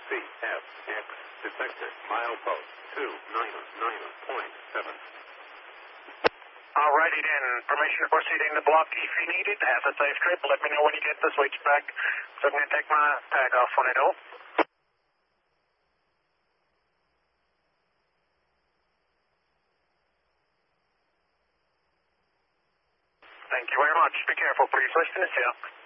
CFX detected milepost 299.7. Alrighty then, permission to proceed in the block if you need it. Have a safe trip. Let me know when you get the switch back. So I'm going to take my tag off on it all. Thank you very much. Be careful, please. Listen to yourself.